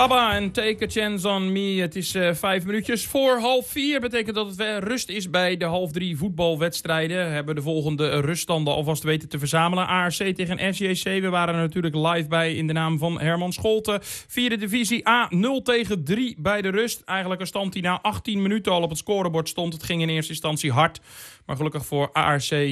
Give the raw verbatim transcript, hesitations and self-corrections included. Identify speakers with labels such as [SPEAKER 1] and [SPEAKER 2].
[SPEAKER 1] ABBA en Take a Chance on Me. Het is uh, vijf minuutjes voor half vier. Betekent dat het weer rust is bij de half drie voetbalwedstrijden. We hebben de volgende ruststanden alvast weten te verzamelen. A R C tegen S J C. We waren er natuurlijk live bij in de naam van Herman Scholten. Vierde divisie A nul tegen drie bij de rust. Eigenlijk een stand die na achttien minuten al op het scorebord stond. Het ging in eerste instantie hard. Maar gelukkig voor A R C